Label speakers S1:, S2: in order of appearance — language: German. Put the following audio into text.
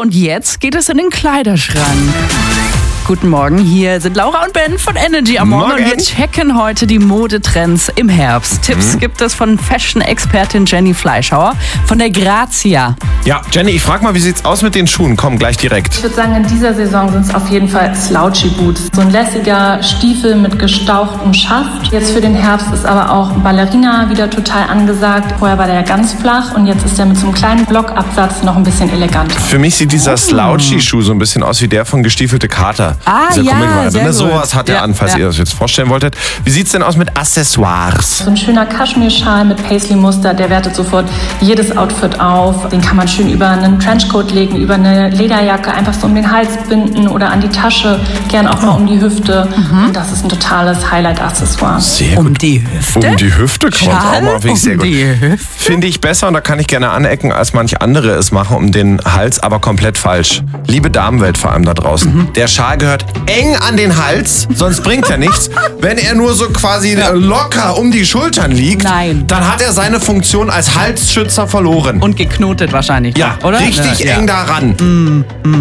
S1: und jetzt geht es in den Kleiderschrank. Guten Morgen, hier sind Laura und Ben von Energy am Morgen. Und wir checken heute die Modetrends im Herbst. Tipps gibt es von Fashion-Expertin Jenny Fleischhauer von der Grazia.
S2: Ja, Jenny, ich frag mal, wie sieht's aus mit den Schuhen? Komm, gleich direkt.
S3: Ich würde sagen, in dieser Saison sind es auf jeden Fall Slouchy Boots. So ein lässiger Stiefel mit gestauchtem Schaft. Jetzt für den Herbst ist aber auch Ballerina wieder total angesagt. Vorher war der ja ganz flach und jetzt ist der mit so einem kleinen Blockabsatz noch ein bisschen elegant.
S2: Für mich sieht dieser Slouchy-Schuh so ein bisschen aus wie der von Gestiefelte Kater.
S1: Ah, ja, sehr gut.
S2: Sowas hat er an, falls ihr das jetzt vorstellen wolltet. Wie sieht's denn aus mit Accessoires?
S3: So ein schöner Kaschmirschal mit Paisley-Muster, der wertet sofort jedes Outfit auf. Den kann man schön über einen Trenchcoat legen, über eine Lederjacke, einfach so um den Hals binden oder an die Tasche, gern auch mal um die Hüfte. Und das ist ein totales Highlight-Accessoire.
S2: Sehr gut.
S1: Um die Hüfte?
S2: Um die Hüfte kommt auch mal, finde ich sehr gut. Finde ich besser und da kann ich gerne anecken, als manche andere es machen, um den Hals, aber komplett falsch. Liebe Damenwelt vor allem da draußen. Der Schal gehört eng an den Hals, sonst bringt er nichts. Wenn er nur so quasi locker um die Schultern liegt, dann hat er seine Funktion als Halsschützer verloren.
S1: Und geknotet wahrscheinlich.
S2: Ja,
S1: oder?
S2: richtig eng daran.